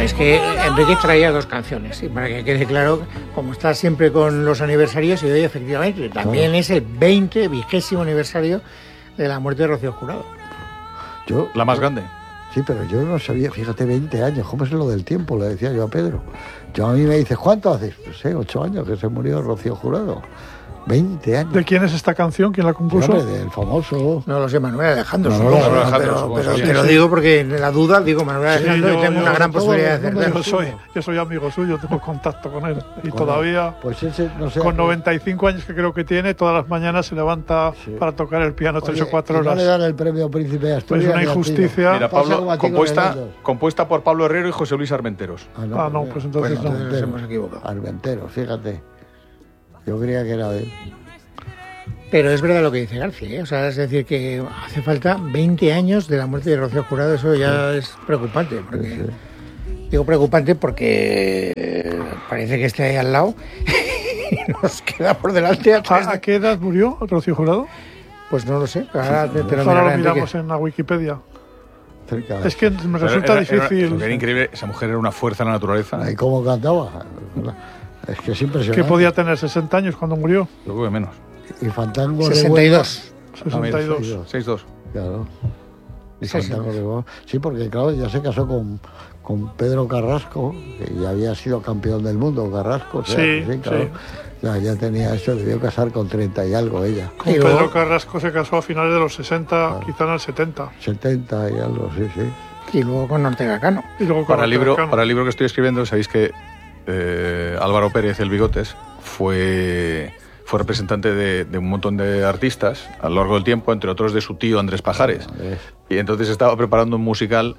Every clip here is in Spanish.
es que Enrique traía 2 canciones, y para que quede claro, como está siempre con los aniversarios, y hoy efectivamente también es el 20º aniversario de la muerte de Rocío Jurado. La más grande. Sí, pero yo no sabía, fíjate, 20 años, ¿cómo es lo del tiempo? Le decía yo a Pedro. A mí me dice, ¿cuánto hace? No sé, 8 años que se murió Rocío Jurado. 20 años. ¿De quién es esta canción? ¿Quién la compuso? Hombre, del famoso... No lo sé, Manuel Alejandro. Pero te lo digo porque en la duda digo Manuel Alejandro, y tengo una gran posibilidad de hacerlo. Yo soy amigo suyo, tengo contacto con él. Y Con todavía, pues ese, no sé, con 95 años que creo que tiene, todas las mañanas se levanta para tocar el piano 3 o 4 horas. No le dan el premio Príncipe de Asturias. Pues una injusticia. Mira, Pablo, compuesta por Pablo Herrero y José Luis Armenteros. No, pues entonces no. Nos hemos equivocado. Armenteros, fíjate. Yo creía que era de él. Pero es verdad lo que dice García, ¿eh? O sea, es decir, que hace falta 20 años de la muerte de Rocío Jurado, eso ya es preocupante. Porque, digo preocupante porque parece que esté ahí al lado y nos queda por delante. ¿A qué edad murió Rocío Jurado? Pues no lo sé, ahora lo miramos en la Wikipedia. Es que me resulta difícil. Era increíble, esa mujer era una fuerza en la naturaleza. ¿Y cómo cantaba? Es que es impresionante. ¿Qué podía tener? ¿60 años cuando murió? Yo creo que menos. Y Fandango 62. 62. Claro. Y Fandango de Boa. Sí, porque claro, ya se casó con Pedro Carrasco, que ya había sido campeón del mundo, Carrasco. O sea, sí, claro. Ya tenía eso, debió casar con 30 y algo ella. Con Pedro Carrasco se casó a finales de los 60, quizá en el 70. 70 y algo, sí. Y luego con Ortega Cano. Para el libro que estoy escribiendo, sabéis que Álvaro Pérez, el Bigotes, fue representante de un montón de artistas a lo largo del tiempo, entre otros de su tío Andrés Pajares. Y entonces estaba preparando un musical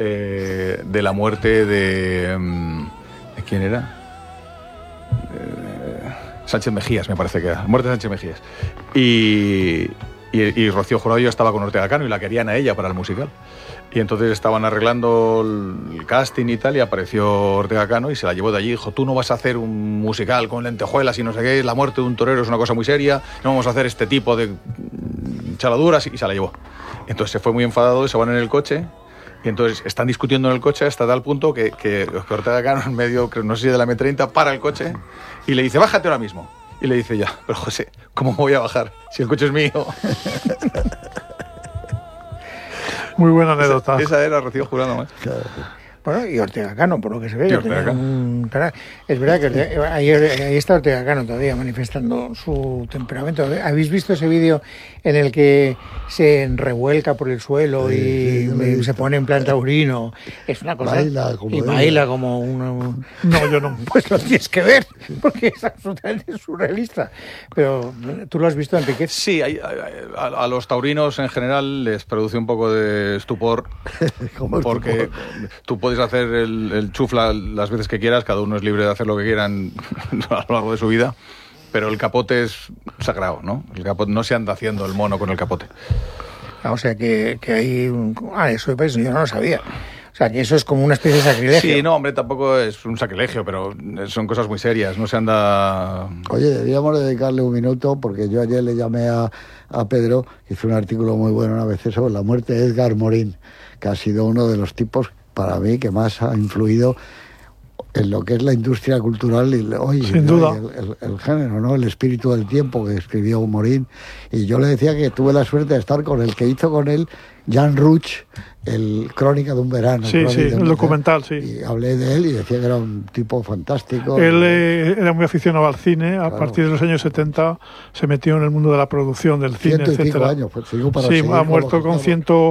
de la muerte de ¿quién era? Sánchez Mejías, me parece que era. Muerte de Sánchez Mejías. Y Rocío Jurado ya estaba con Ortega Cano y la querían a ella para el musical. Y entonces estaban arreglando el casting y tal, y apareció Ortega Cano y se la llevó de allí. Dijo, tú no vas a hacer un musical con lentejuelas y no sé qué, la muerte de un torero es una cosa muy seria, no vamos a hacer este tipo de chaladuras, y se la llevó. Entonces se fue muy enfadado y se van en el coche, y entonces están discutiendo en el coche hasta tal punto que Ortega Cano, en medio, no sé si de la M30, para el coche y le dice, bájate ahora mismo. Y le dice ya, pero José, ¿cómo me voy a bajar si el coche es mío? Muy buena anécdota. Esa era Rocío Jurado, ¿eh? Bueno, y Ortega Cano, por lo que se ve. Es verdad que ahí está Ortega Cano todavía manifestando su temperamento. ¿Habéis visto ese vídeo en el que se revuelca por el suelo y se pone en plan taurino? Es una cosa... Baila como uno... No, yo no. Pues lo tienes que ver, porque es absolutamente surrealista. Pero, ¿tú lo has visto, Enrique? Sí, a los taurinos en general les produce un poco de estupor, porque tú puedes hacer el chufla las veces que quieras, cada uno es libre de hacer lo que quieran a lo largo de su vida, pero el capote es sagrado, ¿no? El capote, no se anda haciendo el mono con el capote. O sea que hay eso yo no lo sabía. O sea que eso es como una especie de sacrilegio. Sí, no, hombre, tampoco es un sacrilegio, pero son cosas muy serias, no se anda... Oye, deberíamos dedicarle un minuto, porque yo ayer le llamé a Pedro, que hizo un artículo muy bueno una vez sobre la muerte de Edgar Morin, que ha sido uno de los tipos para mí que más ha influido en lo que es la industria cultural y sin duda el género, ¿no? El espíritu del tiempo que escribió Morín. Y yo le decía que tuve la suerte de estar con el que hizo con él Jean Rouch, el Crónica de un verano. Sí, el documental, sí. Y hablé de él y decía que era un tipo fantástico. Él era muy aficionado al cine. A partir de los años 70 se metió en el mundo de la producción del cine, etcétera. Años, pues, ha muerto con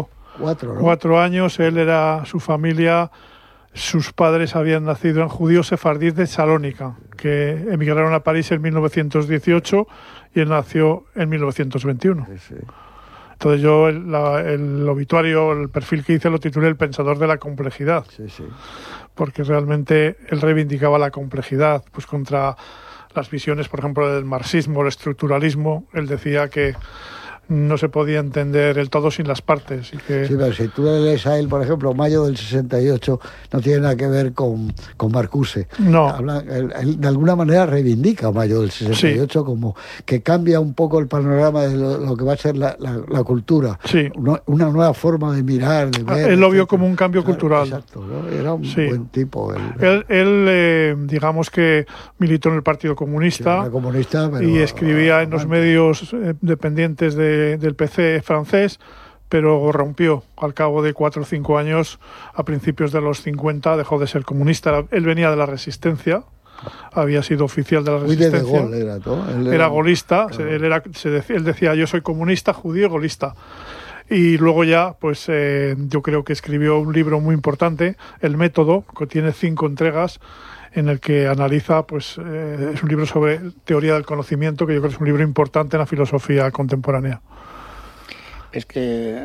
104 años. Él era su familia... Sus padres habían nacido en judíos sefardíes de Salónica, que emigraron a París en 1918 y él nació en 1921. Sí. Entonces yo el obituario, el perfil que hice lo titulé El pensador de la complejidad, porque realmente él reivindicaba la complejidad, pues contra las visiones, por ejemplo, del marxismo, el estructuralismo. Él decía que no se podía entender el todo sin las partes. Y que... Sí, pero si tú lees a él, por ejemplo, Mayo del 68, no tiene nada que ver con Marcuse. No. Él de alguna manera reivindica Mayo del 68 como que cambia un poco el panorama de lo que va a ser la cultura. Sí. Una nueva forma de mirar, de ver. Él lo vio como un cambio cultural. Exacto, ¿no? Era un buen tipo. Él digamos que militó en el Partido Comunista, era comunista, pero y escribía en los medios dependientes del PC francés, pero rompió al cabo de 4 o 5 años. A principios de los 50 dejó de ser comunista. Él venía de la Resistencia, había sido oficial de la Resistencia. De Gaulle era, ¿no? Era golista. Él decía: yo soy comunista, judío, golista. Y luego ya, pues yo creo que escribió un libro muy importante, El Método, que tiene 5 entregas, en el que analiza, pues es un libro sobre teoría del conocimiento, que yo creo que es un libro importante en la filosofía contemporánea. Es que,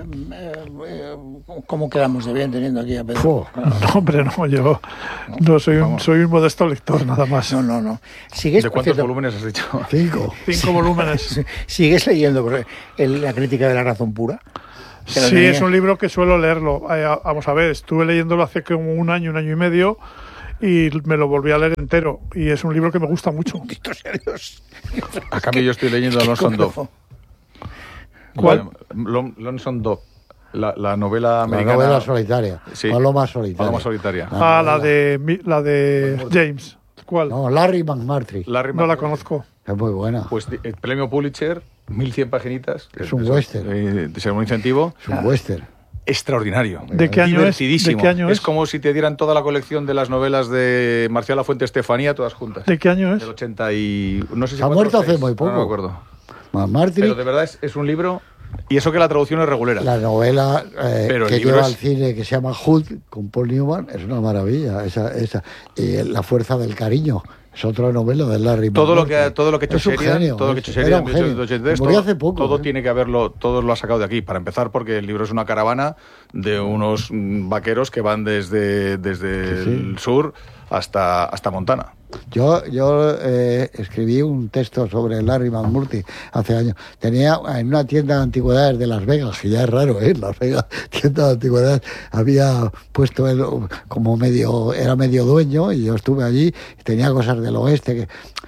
¿cómo quedamos de bien teniendo aquí a Pedro? No, hombre, no, yo no soy un modesto lector, nada más. No. ¿Sigues, ¿De cuántos volúmenes has dicho? 5. 5 volúmenes. ¿Sigues leyendo la crítica de la razón pura? Sí, es un libro que suelo leerlo. Vamos a ver, estuve leyéndolo hace como un año y medio, y me lo volví a leer entero. Y es un libro que me gusta mucho. Bendito sea Dios. A cambio, yo estoy leyendo Lonesome Dove. ¿Cuál? Lonesome Dove. La novela americana. La novela solitaria. Sí. Paloma solitaria. Paloma solitaria. La de James. ¿Cuál? No, Larry McMurtry. No la conozco. Es muy buena. Pues el premio Pulitzer, 1100 paginitas. Es un western. De ser un incentivo. Es un western. Extraordinario. ¿De qué año es? Divertidísimo. ¿De qué año es? Es como si te dieran toda la colección de las novelas de Marcial Lafuente Estefanía, todas juntas. ¿De qué año es? Del 80 y... No sé si ha muerto hace muy poco. No me acuerdo. McMurtry. Pero de verdad es un libro... Y eso que la traducción es regulera. La novela que lleva al cine, que se llama Hood, con Paul Newman, es una maravilla. Esa. Y La fuerza del cariño. Es otra novela de Larry McMurtry. Todo lo que he hecho Sheridan, todo lo que ha hecho Sheridan, murió hace poco. Todo tiene que haberlo, todo lo ha sacado de aquí. Para empezar, porque el libro es una caravana de unos vaqueros que van desde el sur hasta Montana. Yo escribí un texto sobre Larry McMurtry hace años. Tenía en una tienda de antigüedades de Las Vegas, que ya es raro, Las Vegas, tienda de antigüedades, había puesto él como era medio dueño, y yo estuve allí y tenía cosas del oeste,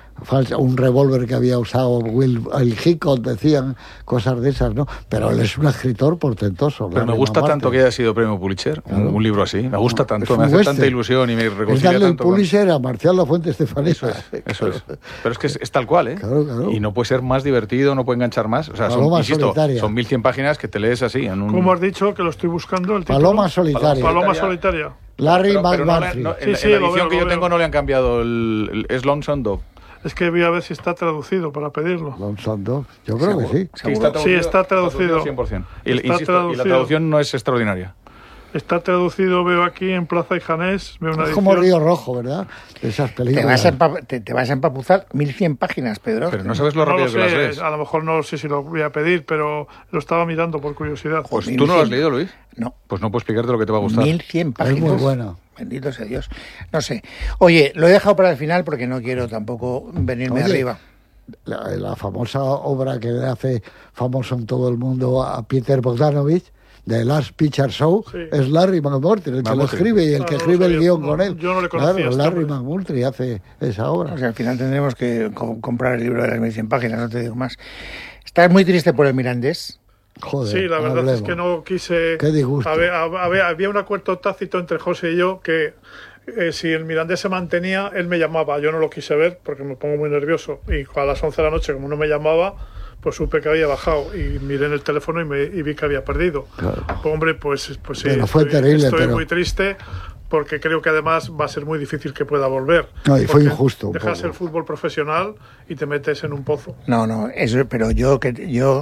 un revólver que había usado el Hickok, decían, cosas de esas, ¿no? Pero él es un escritor portentoso. Pero me gusta tanto que haya sido premio Pulitzer, claro. Un libro así, me gusta tanto, me hace tanta ilusión y me reconcilia tanto. Es darle el Pulitzer a Marcial Lafuente Estefanía. Eso es. Pero es que es tal cual, Claro. Y no puede ser más divertido, no puede enganchar más. O sea, son 1100 páginas que te lees así. ¿Cómo has dicho? Que lo estoy buscando, el título. Paloma solitaria. Paloma solitaria. Larry McMurtry. En la edición que yo tengo no le han cambiado es Lonesome Dove. Es que voy a ver si está traducido para pedirlo. Lonesome Dove. Yo creo que sí. Sí, está traducido. 100%. Y la traducción no es extraordinaria. Está traducido, veo aquí en Plaza y Janés. Veo una es como Río Rojo, ¿verdad? De esas películas. Te vas a empapuzar 1100 páginas, Pedro. Pero no sabes lo rápido que las lees. A lo mejor no sé si lo voy a pedir, pero lo estaba mirando por curiosidad. Pues tú no lo has leído, Luis. No. Pues no puedo explicarte lo que te va a gustar. 1100 páginas. Es muy bueno. Bendito sea Dios. No sé. Oye, lo he dejado para el final porque no quiero tampoco venirme arriba. La famosa obra que le hace famoso en todo el mundo a Peter Bogdanovich, The Last Picture Show, es Larry McMurtry, el que lo escribe y el que escribe el guión con él. Yo no le conocía. Claro, Larry McMurtry hace esa obra. O sea, al final tendremos que comprar el libro de las 1100 páginas, no te digo más. ¿Estás muy triste por el Mirandés? Joder, sí, la verdad es que no quise... Qué disgusto. Había un acuerdo tácito entre José y yo que si el Mirandés se mantenía, él me llamaba. Yo no lo quise ver porque me pongo muy nervioso. Y a las 11 de la noche, como no me llamaba, pues supe que había bajado. Y miré en el teléfono y vi que había perdido. Claro. Hombre, pues sí, pero fue terrible, estoy muy triste, porque creo que además va a ser muy difícil que pueda volver. No, y fue injusto. Dejas el fútbol profesional y te metes en un pozo. No, eso, pero yo te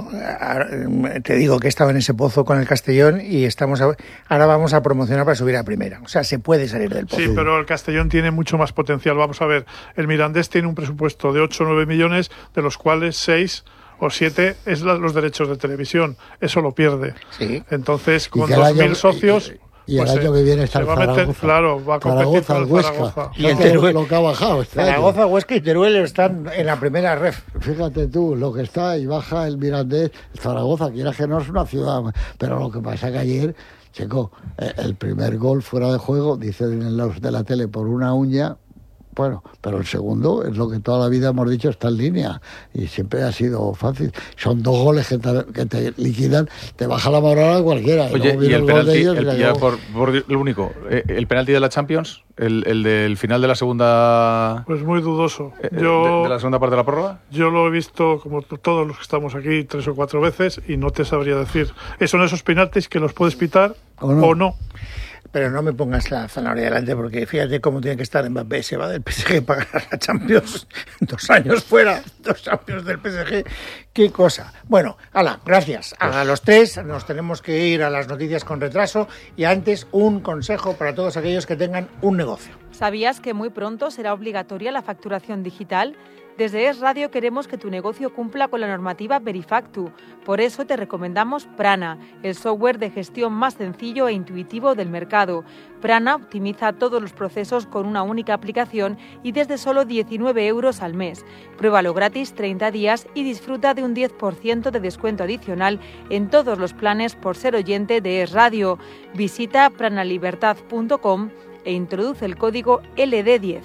digo que he estado en ese pozo con el Castellón y ahora vamos a promocionar para subir a primera. O sea, se puede salir del pozo. Sí, pero el Castellón tiene mucho más potencial. Vamos a ver, el Mirandés tiene un presupuesto de 8 o 9 millones, de los cuales 6 o 7 es los derechos de televisión. Eso lo pierde. Sí. Entonces, con 2.000 socios... Y el año que viene está el Zaragoza. Claro, va a competir Zaragoza, el Huesca. Y el Teruel. Lo que ha bajado este Zaragoza, año. Huesca y Teruel están en la primera ref. Fíjate tú, lo que está y baja el Mirandés, Zaragoza, quieras que no es una ciudad, pero lo que pasa que ayer, Checo, el primer gol fuera de juego, dicen los de la tele, por una uña. Bueno, pero el segundo es lo que toda la vida hemos dicho, está en línea y siempre ha sido fácil. Son 2 goles que te liquidan, te baja la moral a cualquiera. Oye, y el penalti, el único, el penalti de la Champions, el del final de la segunda... Pues muy dudoso. de la segunda parte de la prórroga. Yo lo he visto, como todos los que estamos aquí, 3 o 4 veces y no te sabría decir. Son esos penaltis que los puedes pitar o no. Pero no me pongas la zanahoria delante, porque fíjate cómo tiene que estar Mbappé. Se va del PSG para ganar la Champions. 2 años fuera, 2 Champions del PSG. Qué cosa. Bueno, hala, gracias. A los 3 nos tenemos que ir a las noticias con retraso. Y antes, un consejo para todos aquellos que tengan un negocio. ¿Sabías que muy pronto será obligatoria la facturación digital? Desde Es Radio queremos que tu negocio cumpla con la normativa Verifactu. Por eso te recomendamos Prana, el software de gestión más sencillo e intuitivo del mercado. Prana optimiza todos los procesos con una única aplicación y desde solo 19 € al mes. Pruébalo gratis 30 días y disfruta de un 10% de descuento adicional en todos los planes por ser oyente de Es Radio. Visita pranalibertad.com e introduce el código LD10.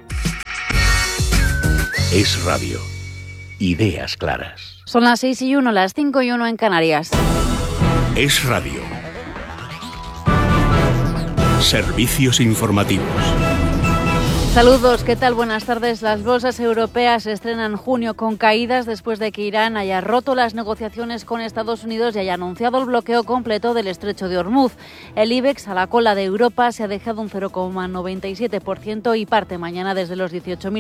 Es Radio. Ideas claras. Son las 6:01, las 5:01 en Canarias. Es Radio. Servicios informativos. Saludos, ¿qué tal? Buenas tardes. Las bolsas europeas estrenan junio con caídas después de que Irán haya roto las negociaciones con Estados Unidos y haya anunciado el bloqueo completo del estrecho de Hormuz. El IBEX, a la cola de Europa, se ha dejado un 0,97% y parte mañana desde los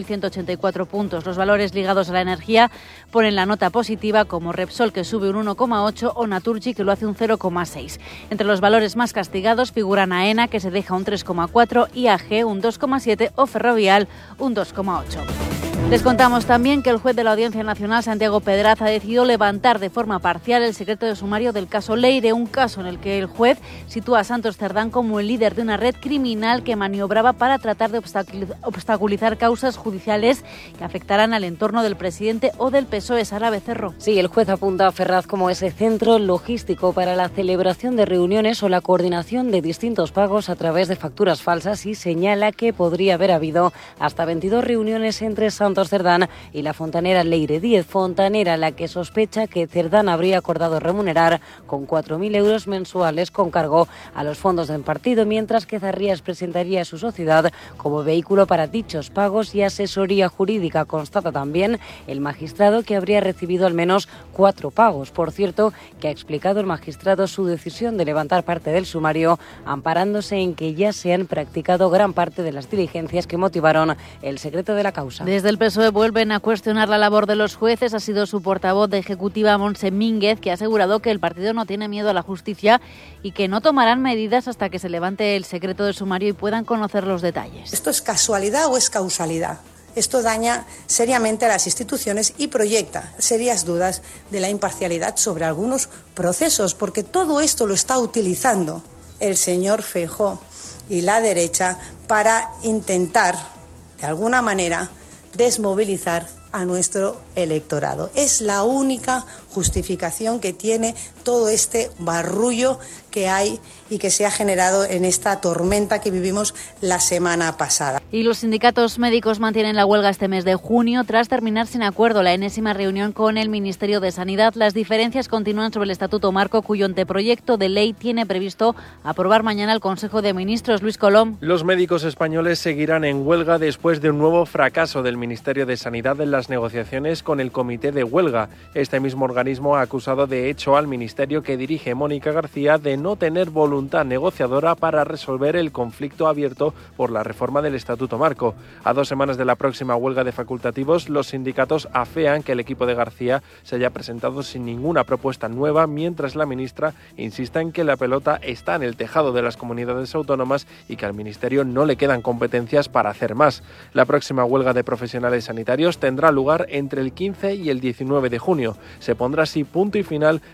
18.184 puntos. Los valores ligados a la energía ponen la nota positiva, como Repsol, que sube un 1,8%, o Naturgy, que lo hace un 0,6%. Entre los valores más castigados figuran AENA, que se deja un 3,4%, IAG un 2,7% o Ferrovial un 2,8%. Les contamos también que el juez de la Audiencia Nacional, Santiago Pedraz, ha decidido levantar de forma parcial el secreto de sumario del caso Leire, un caso en el que el juez sitúa a Santos Cerdán como el líder de una red criminal que maniobraba para tratar de obstaculizar causas judiciales que afectaran al entorno del presidente o del PSOE. Sara Becerro. Sí, el juez apunta a Ferraz como ese centro logístico para la celebración de reuniones o la coordinación de distintos pagos a través de facturas falsas y señala que podría haber habido hasta 22 reuniones entre Santos Cerdán y la fontanera Leire Díez, fontanera la que sospecha que Cerdán habría acordado remunerar con 4.000 € mensuales con cargo a los fondos del partido, mientras que Zarrías presentaría su sociedad como vehículo para dichos pagos y asesoría jurídica. Constata también el magistrado que habría recibido al menos 4 pagos. Por cierto, que ha explicado el magistrado su decisión de levantar parte del sumario, amparándose en que ya se han practicado gran parte de las diligencias que motivaron el secreto de la causa. Desde el PSOE vuelven a cuestionar la labor de los jueces. Ha sido su portavoz de ejecutiva, Montse Mínguez, que ha asegurado que el partido no tiene miedo a la justicia y que no tomarán medidas hasta que se levante el secreto del sumario y puedan conocer los detalles. ¿Esto es casualidad o es causalidad? Esto daña seriamente a las instituciones y proyecta serias dudas de la imparcialidad sobre algunos procesos, porque todo esto lo está utilizando el señor Feijóo y la derecha para intentar, de alguna manera, desmovilizar a nuestro electorado. Es la única justificación que tiene todo este barullo que hay y que se ha generado en esta tormenta que vivimos la semana pasada. Y los sindicatos médicos mantienen la huelga este mes de junio tras terminar sin acuerdo la enésima reunión con el Ministerio de Sanidad. Las diferencias continúan sobre el Estatuto Marco, cuyo anteproyecto de ley tiene previsto aprobar mañana el Consejo de Ministros. Luis Colom. Los médicos españoles seguirán en huelga después de un nuevo fracaso del Ministerio de Sanidad en las negociaciones con el Comité de Huelga. Este mismo organismo ha acusado de hecho al ministerio que dirige Mónica García de no tener voluntad negociadora para resolver el conflicto abierto por la reforma del Estatuto Marco. A 2 semanas de la próxima huelga de facultativos, los sindicatos afean que el equipo de García se haya presentado sin ninguna propuesta nueva, mientras la ministra insiste en que la pelota está en el tejado de las comunidades autónomas y que al ministerio no le quedan competencias para hacer más. La próxima huelga de profesionales sanitarios tendrá lugar entre el 15 y el 19 de junio. Se pondrá así punto y final a una serie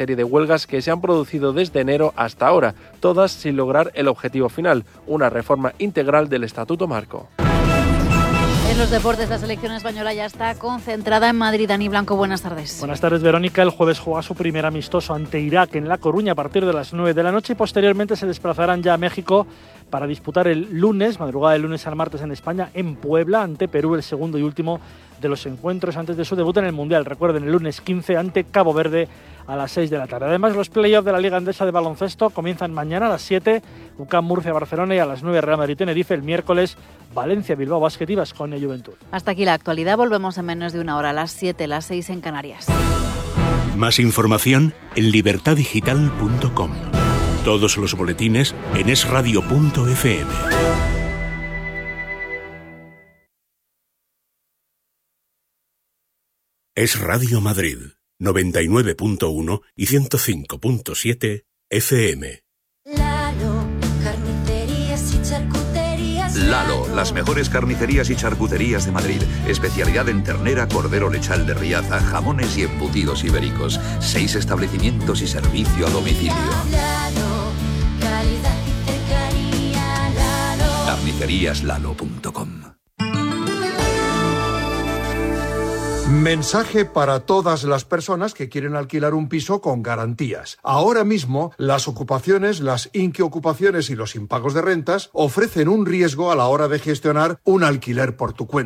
serie de huelgas que se han producido desde enero hasta ahora, todas sin lograr el objetivo final, una reforma integral del Estatuto Marco. En los deportes, la selección española ya está concentrada en Madrid. Dani Blanco, buenas tardes. Buenas tardes, Verónica. El jueves juega su primer amistoso ante Irak en La Coruña a partir de las 9 de la noche y posteriormente se desplazarán ya a México para disputar el lunes, madrugada del lunes al martes en España, en Puebla, ante Perú, el segundo y último de los encuentros antes de su debut en el Mundial. Recuerden, el lunes 15 ante Cabo Verde a las 6 de la tarde. Además, los play-offs de la Liga Endesa de baloncesto comienzan mañana a las 7, UCAM Murcia-Barcelona, y a las 9 Real Madrid-Tenerife. El miércoles Valencia-Bilbao Basket y Baskonia Juventud. Hasta aquí la actualidad. Volvemos en menos de una hora, a las 7, las 6 en Canarias. Más información en libertadigital.com. Todos los boletines en esradio.fm. Es Radio Madrid, 99.1 y 105.7 FM. Lalo, las mejores carnicerías y charcuterías de Madrid. Especialidad en ternera, cordero lechal de Riaza, jamones y embutidos ibéricos. 6 establecimientos y servicio a domicilio. Calidad y cercanía, Lalo. Carniceríaslalo.com. Mensaje para todas las personas que quieren alquilar un piso con garantías. Ahora mismo, las ocupaciones, las inquiocupaciones y los impagos de rentas ofrecen un riesgo a la hora de gestionar un alquiler por tu cuenta.